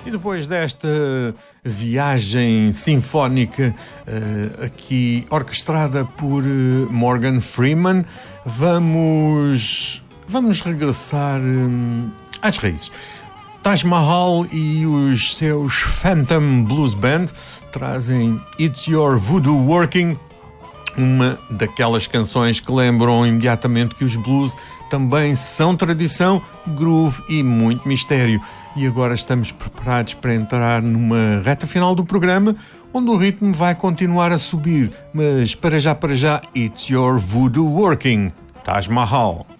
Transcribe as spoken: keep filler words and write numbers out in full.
E depois desta viagem sinfónica, uh, aqui orquestrada por uh, Morgan Freeman, vamos, vamos regressar um, às raízes. Taj Mahal e os seus Phantom Blues Band trazem It's Your Voodoo Working, uma daquelas canções que lembram imediatamente que os blues também são tradição, groove e muito mistério. E agora estamos preparados para entrar numa reta final do programa, onde o ritmo vai continuar a subir. Mas para já, para já, It's Your Voodoo Working, Taj Mahal.